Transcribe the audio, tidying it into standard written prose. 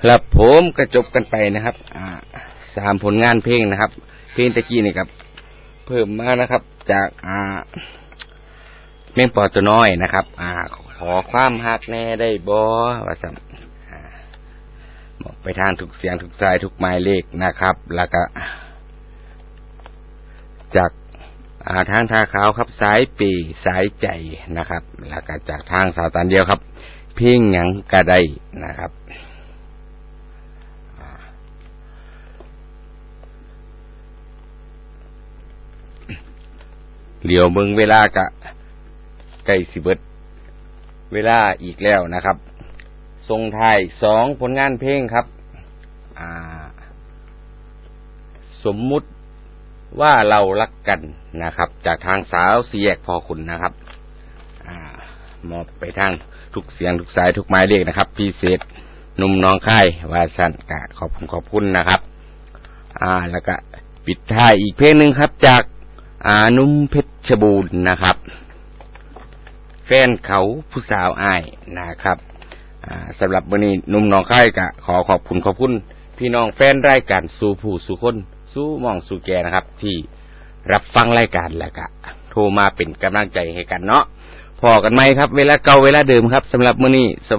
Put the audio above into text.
แล้วผมก็จบกันไปนะครับ3ผลงานเพลงนะครับเพลงตะกี้นี่ครับเพิ่มมานะครับจากเพลงปอตัวน้อยนะครับขอความฮักแน่ได้บ่ว่าซั่นบอกไปทางทุกเสียงทุกสายทุกหมายเลขนะครับแล้วก็จากทางท่าขาวครับสายปีสายใจนะครับแล้วก็จากทางสาวตันเดียวครับเพลงหยังก็ได้นะครับเหลียวเบิ่งเวลาก็ใกล้สิเบิดเวลาอีกแล้วนะครับส่งท้าย2ผลงานเพลงครับสมมุติว่าเรารักกันนะครับจากทางสาวสี่แยกพอคุณนะครับมอบไปทางทุกเสียงทุกสายทุกหมายเลขนะครับพิเศษหนุ่มน้องค่ายว่าสั่นกะขอบคุณนะครับแล้วก็ปิดท้ายอีกเพลงนึงครับจากนุ่มเพชรบูรณ์นะครับแฟนเขาผู้สาวอ้ายนะครับสำหรับวันนี้หนุ่มน้องค่ายก็ขอบคุณพี่น้องแฟนรายการสู่ผู้สู่คนสู่มองสู่แกนะครับที่รับฟังรายการแล้วก็โทรมาเป็นกำลังใจให้กันเนาะพอกันไหมครับเวลาเก่าเวลาเดิมครับสำหรับมื้อนี้